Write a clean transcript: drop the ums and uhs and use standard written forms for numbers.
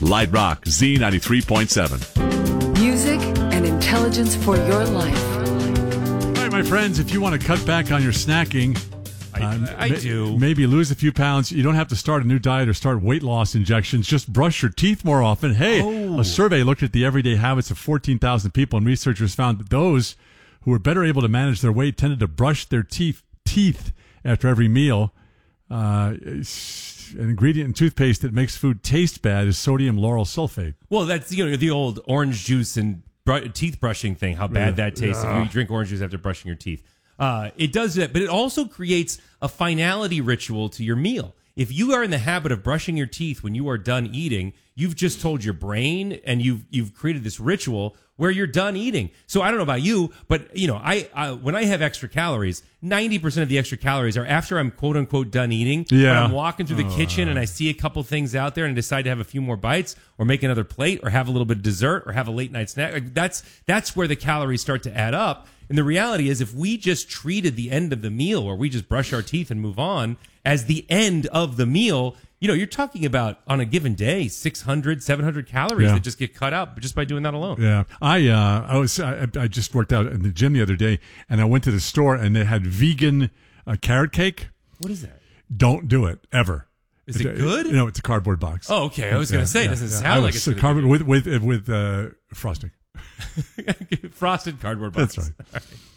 Light Rock Z93.7. Music and intelligence for your life. All right, my friends, if you want to cut back on your snacking, I do. Maybe lose a few pounds. You don't have to start a new diet or start weight loss injections. Just brush your teeth more often. Hey, a survey looked at the everyday habits of 14,000 people, and researchers found that those who were better able to manage their weight tended to brush their teeth after every meal. An ingredient in toothpaste that makes food taste bad is sodium lauryl sulfate. Well, that's the old orange juice and teeth brushing thing, how bad that tastes if you drink orange juice after brushing your teeth. It does that, but it also creates a finality ritual to your meal. If you are in the habit of brushing your teeth when you are done eating, you've just told your brain and you've created this ritual where you're done eating. So I don't know about you, but I when I have extra calories, 90% of the extra calories are after I'm quote unquote done eating. Yeah. When I'm walking through the kitchen and I see a couple things out there and I decide to have a few more bites or make another plate or have a little bit of dessert or have a late night snack. Like that's where the calories start to add up. And the reality is if we just treated the end of the meal where we just brush our teeth and move on as the end of the meal, you're talking about on a given day 600, 700 calories that just get cut out just by doing that alone. Yeah, I just worked out in the gym the other day, and I went to the store and they had vegan carrot cake. What is that? Don't do it ever. Is it good? No, it's a cardboard box. Oh, okay. I was going to say, it doesn't sound like it's cardboard with frosting. Frosted cardboard box. That's right. All right.